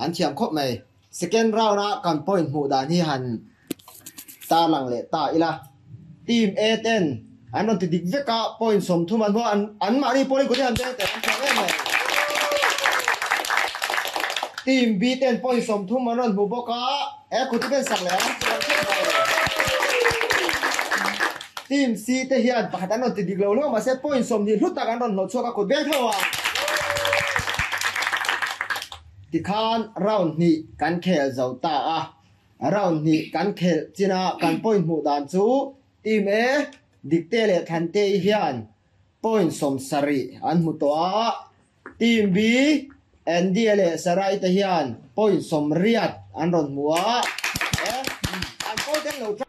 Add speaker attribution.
Speaker 1: an thiam khop mai second round na kan point mu dan hi han ta lang le ta ila team A10 an on ti dik veka point som thu man ho an mari point ko han te an thiam mai team B10 point som thu man on bu boka e ku ti ben sak le team C te hian pakhat an on ti dik lo lo ma se point som ni hlut tak an ron lo chuaka ko bek thawa ti khan round ni kan khel zo ta a round ni kan khel china kan point mu dan chu team A dikte le than te hian point som sari an mu to a team B NDL sarai te hian point som riat an ron muwa an point den lo